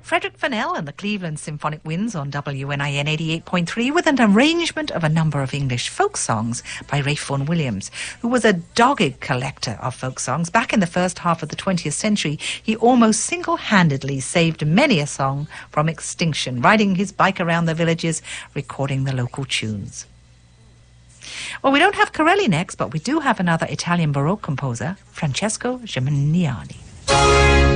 Frederick Fennell and the Cleveland Symphonic Winds on WNIN 88.3 with an arrangement of a number of English folk songs by Ralph Vaughan Williams, who was a dogged collector of folk songs. Back in the first half of the 20th century, he almost single-handedly saved many a song from extinction, riding his bike around the villages, recording the local tunes. Well, we don't have Corelli next, but we do have another Italian Baroque composer, Francesco Geminiani.